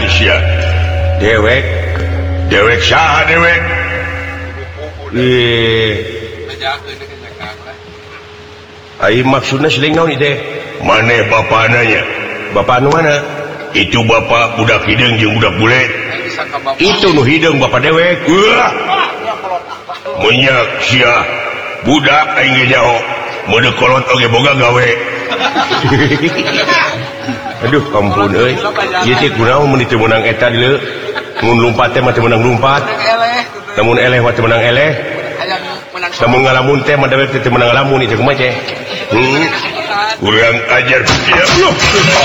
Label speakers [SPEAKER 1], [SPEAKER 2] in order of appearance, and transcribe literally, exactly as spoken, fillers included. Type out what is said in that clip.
[SPEAKER 1] dewek dewek sah dewek maksudnya mana Bapak nanya Bapak anu mana itu Bapak budak hidung jeung budak bule itu nu hidung Bapak dewek menyak sia budak aing jauh mode kolot oge boga gawe aduh ampun euy ieu teh kunaon mun ditu menang eta dieu mun lompat teh mah teu menang lompat namun eleh mah teu menang eleh namun ngalamun teh mah dewek teu menang ngalamun itu kumaha teh urang ajar kieu